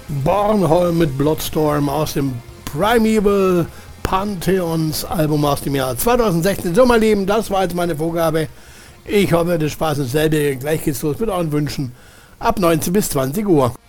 Bornholm mit Bloodstorm aus dem Primeval Pantheons Album aus dem Jahr 2016. So, mein Lieben, das war jetzt meine Vorgabe. Ich hoffe, das Spaß ist selber. Gleich geht's los mit euren Wünschen ab 19 bis 20 Uhr.